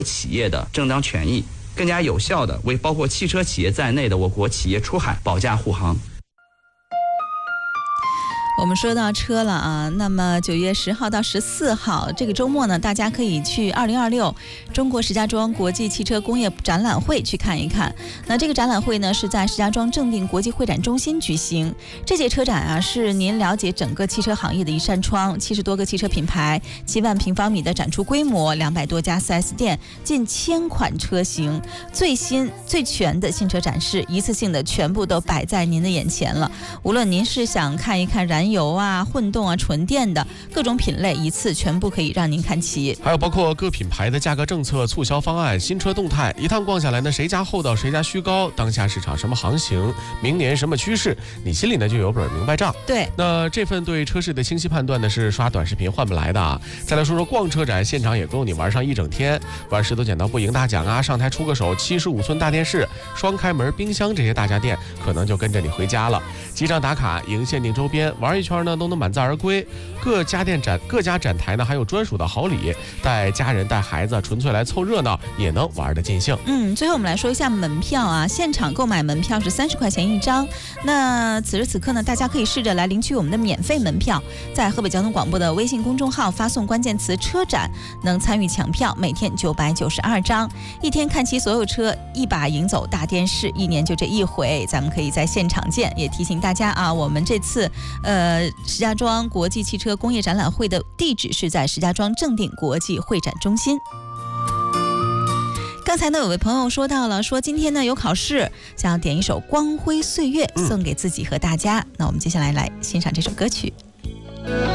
企业的正当权益，更加有效地为包括汽车企业在内的我国企业出海保驾护航。 我们说到车了啊，那么9月10号到14号这个周末呢，大家可以去2026中国石家庄国际汽车工业展览会去看一看。那这个展览会呢是在石家庄正定国际会展中心举行。这届车展啊是您了解整个汽车行业的一扇窗，70多个汽车品牌，7万平方米的展出规模，200多家 4S 店，近1000款车型，最新最全的新车展示，一次性的全部都摆在您的眼前了。无论您是想看一看燃油啊、混动啊、纯电的各种品类，一次全部可以让您看齐。 还有包括各品牌的价格政策、促销方案、新车动态，一趟逛下来呢，谁家厚道谁家虚高，当下市场什么行情，明年什么趋势，你心里呢就有本明白账。 对， 那这份对车市的清晰判断呢，是刷短视频换不来的啊。再来说说逛车展，现场也够你玩上一整天，玩石头剪刀布赢大奖啊，上台出个手，75寸大电视、双开门冰箱这些大家电，可能就跟着你回家了。机上打卡，赢限定周边，玩一圈呢都能满载而归。各家展台呢还有专属的好礼，带家人带孩子纯粹来凑热闹也能玩得尽兴。 最后我们来说一下门票啊，现场购买门票是30块钱一张。那此时此刻呢，大家可以试着来领取我们的免费门票，在河北交通广播的微信公众号发送关键词车展，能参与抢票，每天992张，一天看齐所有车，一把赢走大电视，一年就这一回，咱们可以在现场见。也提醒大家啊，我们这次石家庄国际汽车工业展览会的地址是在石家庄正定国际会展中心。刚才呢有位朋友说到了，说今天呢有考试，想要点一首《光辉岁月》送给自己和大家。那我们接下来欣赏这首歌曲。